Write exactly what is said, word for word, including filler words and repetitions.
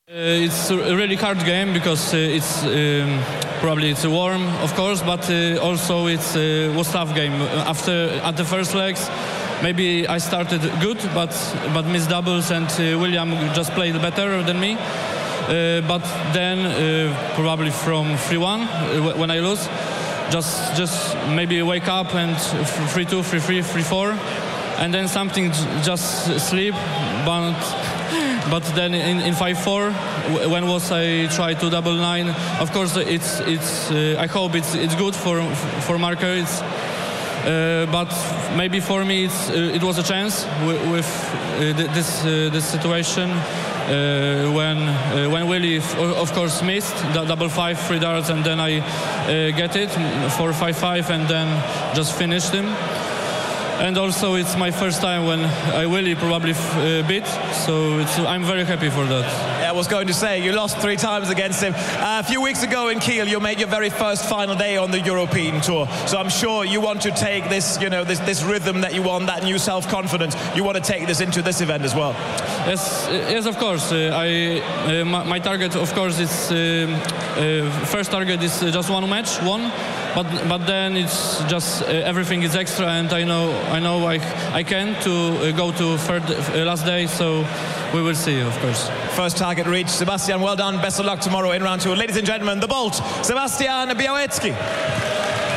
Uh, it's a really hard game because uh, it's um, probably it's warm, of course, but uh, also it's uh, was tough game. After at the first legs, maybe I started good, but but missed doubles, and uh, William just played better than me. Uh, but then uh, probably from three one uh, when I lose, just just maybe wake up and three two, three three, three four, and then something just sleep, but. But then in, in five four, when was I try to double nine? Of course, it's it's. Uh, I hope it's it's good for for Marco. It's, uh, but maybe for me, it's uh, it was a chance with, with uh, this uh, this situation uh, when uh, when Willie, of course, missed the double five three darts, and then I uh, get it for five five, and then just finished him. And also, it's my first time when I really probably uh, beat, so it's, I'm very happy for that. Yeah, I was going to say, you lost three times against him. Uh, a few weeks ago in Kiel, you made your very first final day on the European Tour. So I'm sure you want to take this, you know, this, this rhythm that you want, that new self-confidence. You want to take this into this event as well. Yes, yes, of course. Uh, I uh, my, my target, of course, is uh, uh, first target is just one match, one. But but then it's just uh, everything is extra, and I know I know I I can to uh, go to third uh, last day, so we will see, of course. First target reached. Sebastian, well done. Best of luck tomorrow in round two. Ladies and gentlemen, the Bolt, Sebastian Białecki.